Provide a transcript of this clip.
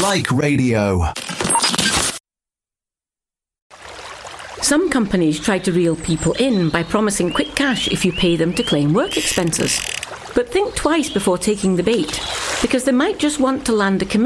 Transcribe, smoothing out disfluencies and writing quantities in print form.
Like Radio. Some companies try to reel people in by promising quick cash if you pay them to claim work expenses. But think twice before taking the bait, because they might just want to land a commission